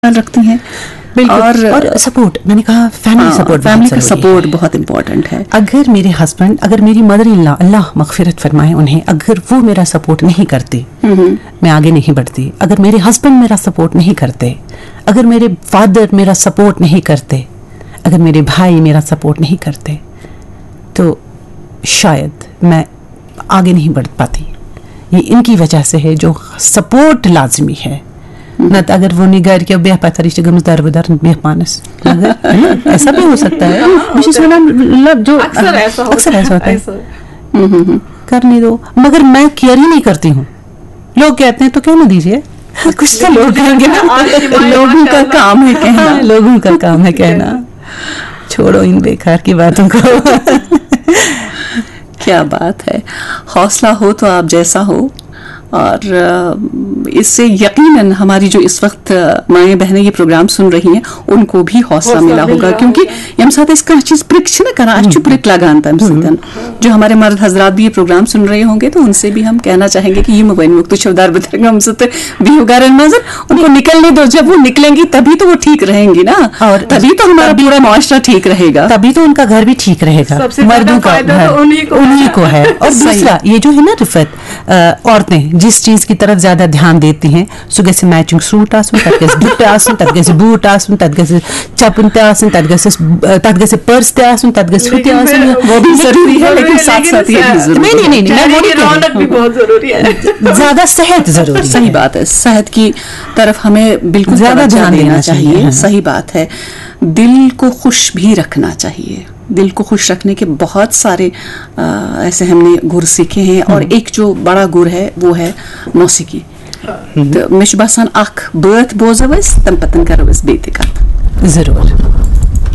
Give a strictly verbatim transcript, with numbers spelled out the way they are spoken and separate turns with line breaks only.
रखती हैं
और, और सपोर्ट, मैंने कहा फैमिली सपोर्ट,
फैमिली का सपोर्ट बहुत इम्पोर्टेंट है।
अगर मेरे हस्बैंड, अगर मेरी मदर इन लॉ, अल्लाह मगफिरत फरमाए उन्हें, अगर वो मेरा सपोर्ट नहीं करते मैं आगे नहीं बढ़ती। अगर मेरे हस्बैंड मेरा सपोर्ट नहीं करते, अगर मेरे फादर मेरा सपोर्ट नहीं करते, अगर मेरे भाई मेरा सपोर्ट नहीं करते, तो शायद मैं आगे नहीं बढ़ पाती। ये इनकी वजह से है, जो सपोर्ट लाजमी है। न तो अगर वो निगार के बेह पत्थर इश्त गमस दर बदर बेह पानस, ऐसा भी हो सकता है। मुझे सुना जो अक्सर ऐसा अक्सर ऐसा होता है, करने दो, मगर मैं केयर ही नहीं करती हूँ। लोग कहते हैं तो कहने दीजिए, कुछ तो लोग कहेंगे ना, लोगों का काम है कहना, लोगों का काम है कहना, छोड़ो इन बेकार की बातों को।
क्या बात है, हौसला हो तो आप जैसा हो। और इससे यकीनन हमारी जो इस वक्त माएँ बहनें ये प्रोग्राम सुन रही हैं उनको भी हौसला मिला होगा, क्योंकि यम साथ इसका चीज प्रिक्ष न करा अच्छु प्रिक लगान तम सतन। जो हमारे मर्द हजरात भी ये प्रोग्राम सुन रहे होंगे तो उनसे भी हम कहना चाहेंगे कि ये मोबाइल मुक्त शवदार बदरंग हम सत भी होगा नजर उनको निकलने दो। जब वो निकलेंगी तभी तो वो ठीक रहेंगी ना, और तभी तो हमारा पूरा माशरा ठीक रहेगा,
तभी तो उनका घर भी ठीक रहेगा। मर्दों का घर उन्हीं को है। और दूसरा ये जो है ना रिफत, औरतें जिस चीज की तरफ ज्यादा ध्यान देती हैं, सुबह से मैचिंग सूट आसन, तदगस दुपट्टे आसन, तदगस बूट आसन, तदगस चपन ते आसन, तदगस तदगस पर्स ते आसन, तदगस फुटे आसन,
वो भी जरूरी है, लेकिन साथ साथ ये भी जरूरी है।
नहीं नहीं नहीं, मैं वो
रौनक भी बहुत जरूरी है।
ज्यादा सेहत जरूरी,
सही बात है। सेहत की तरफ हमें बिल्कुल ज्यादा ध्यान देना चाहिए। सही बात है। दिल को खुश भी रखना चाहिए। दिल को खुश रखने के बहुत सारे आ, ऐसे हमने गुर सीखे हैं, और एक जो बड़ा गुर है वो है मौसीकी। तो मे बासान अख बात बोजो तम पतन करो बेत कत
जरूर।